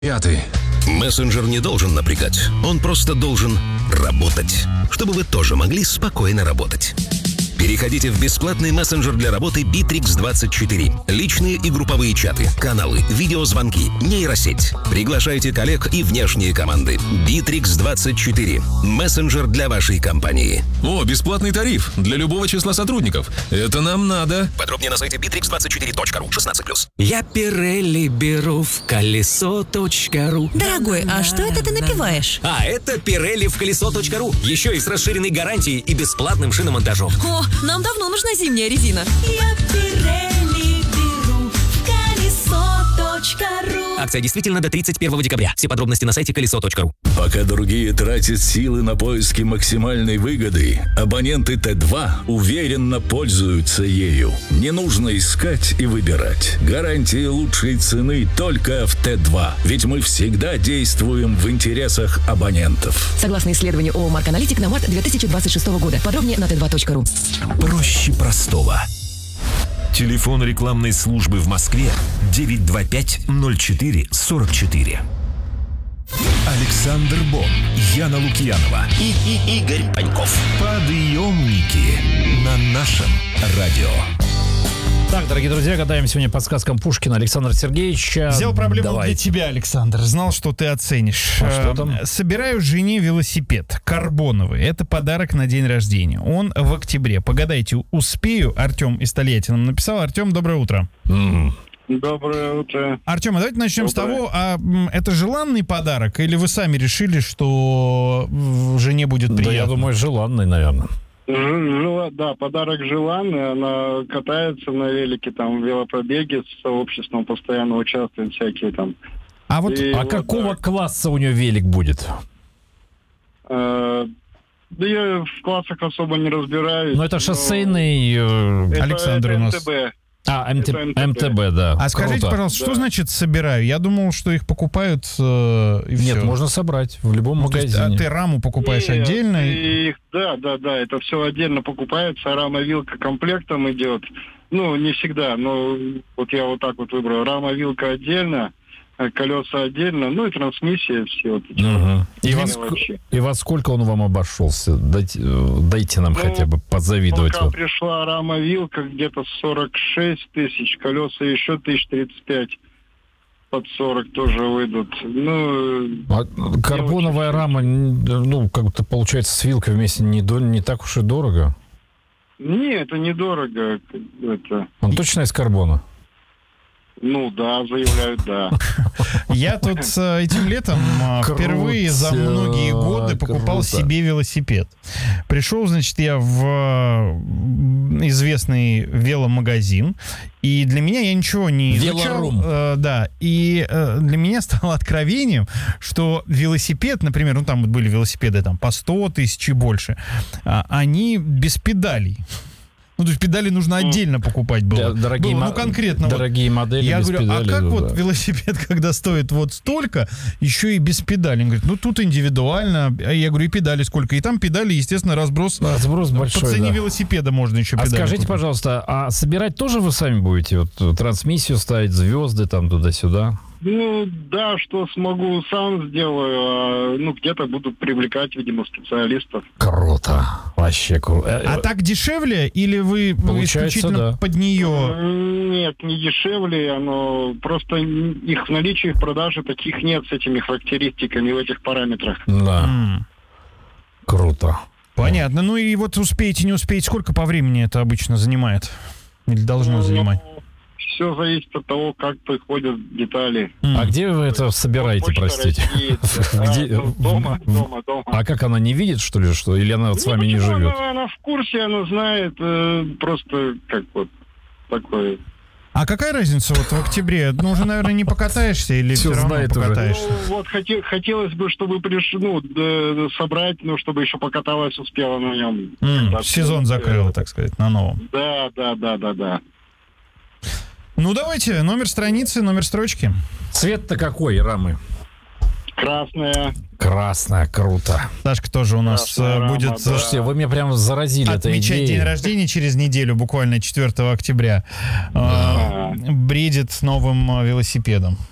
Пятый. Мессенджер не должен напрягать, он просто должен работать, чтобы вы тоже могли спокойно работать. Переходите в бесплатный мессенджер для работы Bittrex24. Личные и групповые чаты, каналы, видеозвонки, нейросеть. Приглашайте коллег и внешние команды. Bittrex24. Мессенджер для вашей компании. О, бесплатный тариф для любого числа сотрудников. Это нам надо. Подробнее на сайте bittrex24.ru. 16+. Я Пирелли беру в колесо.ру. Дорогой, а что это ты напиваешь? А это Пирелли в колесо.ру. Еще и с расширенной гарантией и бесплатным шиномонтажом. О, нам давно нужна зимняя резина. Я Пирелли беру в колесо.ру. Акция действительно до 31 декабря. Все подробности на сайте колесо.ру. Пока другие тратят силы на поиски максимальной выгоды, абоненты Т2 уверенно пользуются ею. Не нужно искать и выбирать. Гарантия лучшей цены только в Т2. Ведь мы всегда действуем в интересах абонентов. Согласно исследованию ООО «Марк Аналитик» на март 2026 года. Подробнее на t2.ru. Проще простого. Телефон рекламной службы в Москве 925-04-44. Александр Бон, Яна Лукьянова и Игорь Паньков. Подъемники на нашем радио. Так, дорогие друзья, гадаем сегодня подсказкам Пушкина Александра Сергеевича. Взял проблему для тебя, Александр. Знал, что ты оценишь. А что там? Собираю жене велосипед карбоновый. Это подарок на день рождения. Он в октябре. Погадайте, успею. Артем из Тольятти нам написал. Артем, доброе утро. Доброе утро. Артем, а давайте начнем с того, это желанный подарок или вы сами решили, что жене будет приятно? Да, я думаю, желанный, наверное. Да, подарок желанный. Она катается на велике, там, в велопробеге с сообществом постоянно участвует всякие там. А вот какого класса у нее велик будет? Да я в классах особо не разбираюсь. Ну, это шоссейный... Александр у нас... МТБ. МТБ, да. А скажите, пожалуйста, что значит собираю? Я думал, что их покупают и Нет, все. можно собрать в любом магазине. А ты раму покупаешь отдельно? Да, это все отдельно покупается. Рама, вилка комплектом идет. Ну, не всегда, но вот я вот так вот выбрал. Рама, вилка отдельно, колеса отдельно, ну и трансмиссия, все вот эти. И во сколько он вам обошелся? Дайте нам хотя бы подзавидовать. Пока пришла рама-вилка, где-то 46 тысяч, колеса еще 1035 под 40 тоже выйдут. Карбоновая рама, ну, как-то получается с вилкой вместе не так уж и дорого? Не, это недорого. Он точно из карбона? Ну да, заявляют, да. Я тут этим летом впервые за многие годы покупал себе велосипед. Пришел, значит, я в известный веломагазин, и для меня я ничего не изучал. Да, и для меня стало откровением, что велосипед, например, ну там были велосипеды там по 100 тысяч и больше, они без педалей. Ну, то есть педали нужно отдельно покупать было. Конкретно. Дорогие модели. Я говорю, педалей, а как вот велосипед, когда стоит вот столько, еще и без педалей? Он говорит, ну тут индивидуально. Я говорю, и педали сколько? И там педали, естественно, разброс большой. По цене велосипеда можно еще педали. Скажите, купить. Пожалуйста, а собирать тоже вы сами будете? Вот трансмиссию ставить, звезды там туда-сюда? Ну, да, что смогу, сам сделаю, а где-то буду привлекать, видимо, специалистов. Круто. Вообще круто. А так дешевле или вы исключительно под нее? Нет, не дешевле, оно просто их в наличии в продаже таких нет с этими характеристиками в этих параметрах. Да. Круто. Понятно. Ну и вот успеете, не успеете, сколько по времени это обычно занимает? Или должно занимать? Все зависит от того, как приходят детали. А где вы это собираете, простите? Дома. А как она не видит, что ли, что? Или она с вами не живет? Она в курсе, она знает, просто как вот такое. А какая разница вот в октябре? Ну, уже, наверное, не покатаешься или все равно покатаешься? Ну, вот хотелось бы, чтобы собрать, чтобы еще покаталась, успела на нем. Сезон закрыла, так сказать, на новом. Да. Ну, давайте, номер страницы, номер строчки. Цвет-то какой рамы? Красная, круто. Сашка тоже у нас будет... Слушайте, вы меня прям заразили этой идеей. Отмечать день рождения через неделю, буквально 4 октября. Бредит новым велосипедом.